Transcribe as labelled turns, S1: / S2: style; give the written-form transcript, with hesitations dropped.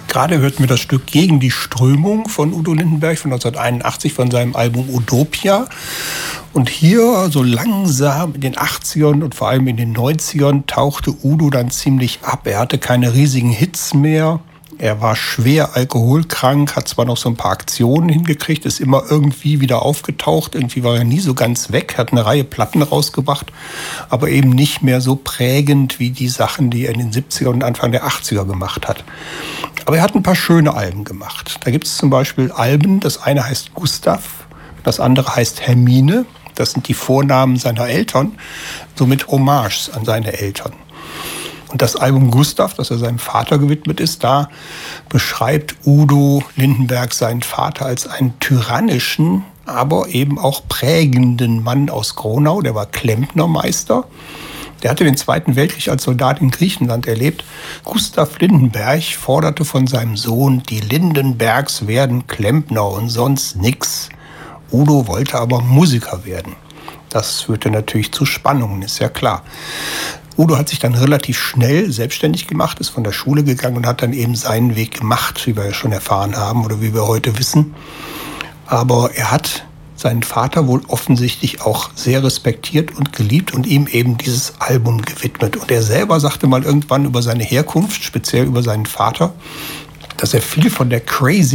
S1: Gerade hörten wir das Stück Gegen die Strömung von Udo Lindenberg von 1981 von seinem Album Utopia. Und hier so langsam in den 80ern und vor allem in den 90ern tauchte Udo dann ziemlich ab. Er hatte keine riesigen Hits mehr. Er war schwer alkoholkrank, hat zwar noch so ein paar Aktionen hingekriegt, ist immer irgendwie wieder aufgetaucht. Irgendwie war er nie so ganz weg, hat eine Reihe Platten rausgebracht, aber eben nicht mehr so prägend wie die Sachen, die er in den 70er und Anfang der 80er gemacht hat. Aber er hat ein paar schöne Alben gemacht. Da gibt es zum Beispiel Alben, das eine heißt Gustav, das andere heißt Hermine. Das sind die Vornamen seiner Eltern, somit Hommages an seine Eltern. Und das Album Gustav, das er seinem Vater gewidmet ist, da beschreibt Udo Lindenberg seinen Vater als einen tyrannischen, aber eben auch prägenden Mann aus Gronau. Der war Klempnermeister. Der hatte den Zweiten Weltkrieg als Soldat in Griechenland erlebt. Gustav Lindenberg forderte von seinem Sohn, die Lindenbergs werden Klempner und sonst nix. Udo wollte aber Musiker werden. Das führte natürlich zu Spannungen, ist ja klar. Udo hat sich dann relativ schnell selbstständig gemacht, ist von der Schule gegangen und hat dann eben seinen Weg gemacht, wie wir ja schon erfahren haben oder wie wir heute wissen. Aber er hat seinen Vater wohl offensichtlich auch sehr respektiert und geliebt und ihm eben dieses Album gewidmet. Und er selber sagte mal irgendwann über seine Herkunft, speziell über seinen Vater, dass er viel von der crazy